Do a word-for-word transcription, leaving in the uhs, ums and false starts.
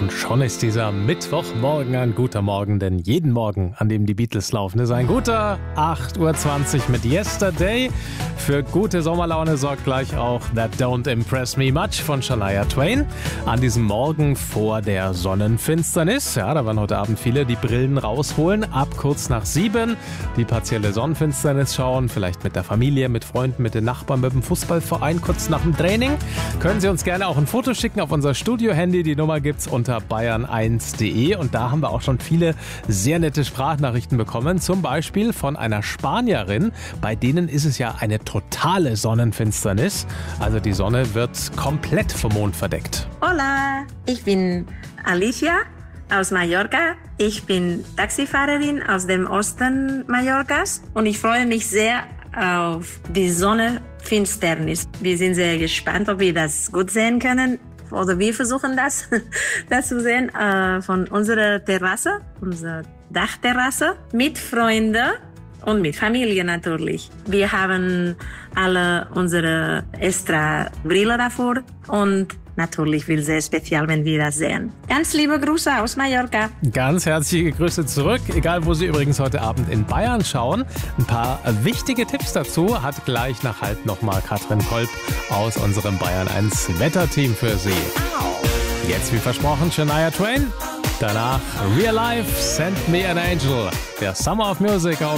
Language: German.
Und schon ist dieser Mittwochmorgen ein guter Morgen, denn jeden Morgen, an dem die Beatles laufen, ist ein guter. acht Uhr zwanzig mit Yesterday. Für gute Sommerlaune sorgt gleich auch That Don't Impress Me Much von Shania Twain. An diesem Morgen vor der Sonnenfinsternis. Ja, da werden heute Abend viele die Brillen rausholen. Ab kurz nach sieben die partielle Sonnenfinsternis schauen. Vielleicht mit der Familie, mit Freunden, mit den Nachbarn, mit dem Fußballverein. Kurz nach dem Training können Sie uns gerne auch ein Foto schicken auf unser Studio-Handy. Die Nummer gibt's unter bayern eins punkt de und da haben wir auch schon viele sehr nette Sprachnachrichten bekommen. Zum Beispiel von einer Spanierin. Bei denen ist es ja eine totale Sonnenfinsternis. Also die Sonne wird komplett vom Mond verdeckt. Hola, ich bin Alicia aus Mallorca. Ich bin Taxifahrerin aus dem Osten Mallorcas und ich freue mich sehr auf die Sonnenfinsternis. Wir sind sehr gespannt, ob wir das gut sehen können. Oder wir versuchen das, das zu sehen äh, von unserer Terrasse, unserer Dachterrasse, mit Freunden und mit Familie natürlich. Wir haben alle unsere extra Brille davor und natürlich will sehr speziell, wenn wir das sehen. Ganz liebe Grüße aus Mallorca. Ganz herzliche Grüße zurück, egal wo Sie übrigens heute Abend in Bayern schauen. Ein paar wichtige Tipps dazu hat gleich nach halb nochmal Katrin Kolb aus unserem Bayern eins Wetterteam für Sie. Jetzt wie versprochen Shania Twain, danach Real Life, Send Me an Angel, der Summer of Music auf